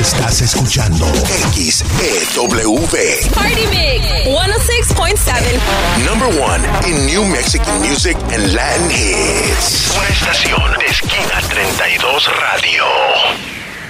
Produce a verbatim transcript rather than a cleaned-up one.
Estás escuchando X E W. Party Mix one oh six point seven. Number one in New Mexican music and Latin hits. Una estación de Esquina treinta y dos Radio.